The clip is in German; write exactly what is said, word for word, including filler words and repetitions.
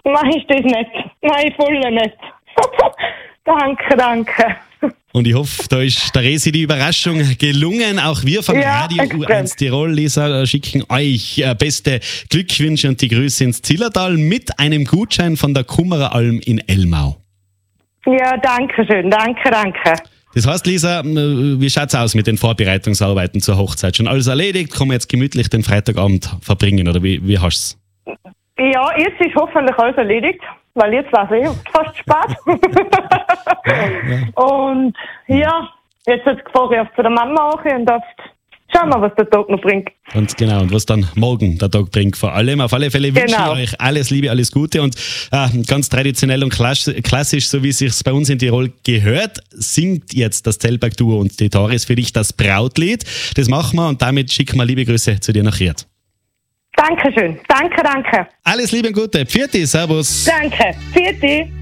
Nein, ist das nicht. Nein, voll nicht. Danke, danke. Und ich hoffe, da ist der Resi die Überraschung gelungen. Auch wir von Ja, Radio extrem. U eins Tirol, Lisa, schicken euch äh, beste Glückwünsche und die Grüße ins Zillertal mit einem Gutschein von der Kummerer Alm in Elmau. Ja, danke schön. Danke, danke. Das heißt, Lisa, wie schaut's aus mit den Vorbereitungsarbeiten zur Hochzeit? Schon alles erledigt? Kann man jetzt gemütlich den Freitagabend verbringen oder wie, wie hast du's? Ja, jetzt ist hoffentlich alles erledigt, weil jetzt war es eh fast spät. Ja. Und ja, jetzt fahre ich auf zu der Mama auch und oft schauen wir, was der Tag noch bringt. Und genau, und was dann morgen der Tag bringt vor allem. Auf alle Fälle wünsche Genau. ich euch alles Liebe, alles Gute und äh, ganz traditionell und klassisch, so wie es sich bei uns in Tirol gehört, singt jetzt das Zellberg-Duo und die Doris für dich das Brautlied. Das machen wir und damit schicken wir liebe Grüße zu dir nach Ried. Dankeschön. Danke, danke. Alles Liebe und Gute. Pfiat, servus. Danke. Vierte.